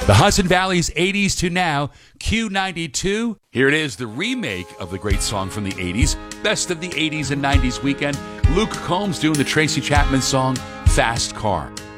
The Hudson Valley's 80s to now, Q92. Here it is, the remake of the great song from the 80s, best of the 80s and 90s weekend. Luke Combs doing the Tracy Chapman song, Fast Car.